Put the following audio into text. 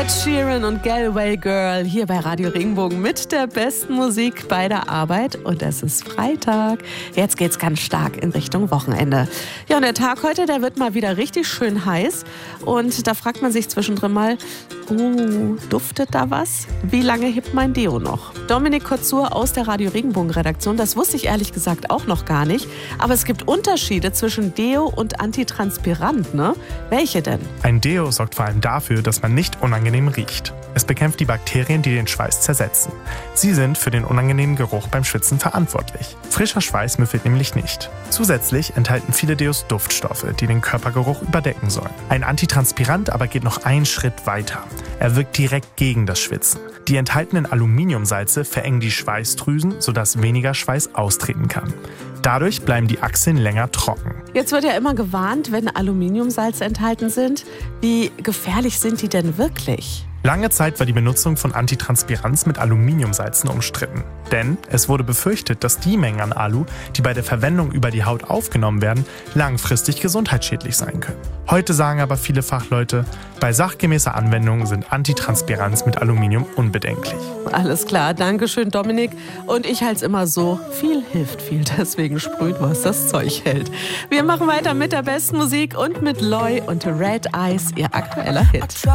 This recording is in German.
Ed Sheeran und Galway Girl hier bei Radio Regenbogen mit der besten Musik bei der Arbeit. Und es ist Freitag. Jetzt geht's ganz stark in Richtung Wochenende. Ja, und der Tag heute, der wird mal wieder richtig schön heiß. Und da fragt man sich zwischendrin mal, duftet da was? Wie lange hebt mein Deo noch? Dominik Kotzur aus der Radio Regenbogen Redaktion, das wusste ich ehrlich gesagt auch noch gar nicht. Aber es gibt Unterschiede zwischen Deo und Antitranspirant, ne? Welche denn? Ein Deo sorgt vor allem dafür, dass man nicht unangenehm riecht. Es bekämpft die Bakterien, die den Schweiß zersetzen. Sie sind für den unangenehmen Geruch beim Schwitzen verantwortlich. Frischer Schweiß müffelt nämlich nicht. Zusätzlich enthalten viele Deos Duftstoffe, die den Körpergeruch überdecken sollen. Ein Antitranspirant aber geht noch einen Schritt weiter. Er wirkt direkt gegen das Schwitzen. Die enthaltenen Aluminiumsalze verengen die Schweißdrüsen, sodass weniger Schweiß austreten kann. Dadurch bleiben die Achseln länger trocken. Jetzt wird ja immer gewarnt, wenn Aluminiumsalze enthalten sind. Wie gefährlich sind die denn wirklich? Lange Zeit war die Benutzung von Antitranspirants mit Aluminiumsalzen umstritten. Denn es wurde befürchtet, dass die Mengen an Alu, die bei der Verwendung über die Haut aufgenommen werden, langfristig gesundheitsschädlich sein können. Heute sagen aber viele Fachleute, bei sachgemäßer Anwendung sind Antitranspirants mit Aluminium unbedenklich. Alles klar, danke schön Dominik. Und ich halte es immer so, viel hilft viel, deswegen sprüht, was das Zeug hält. Wir machen weiter mit der besten Musik und mit Loy und Red Eyes, ihr aktueller Hit.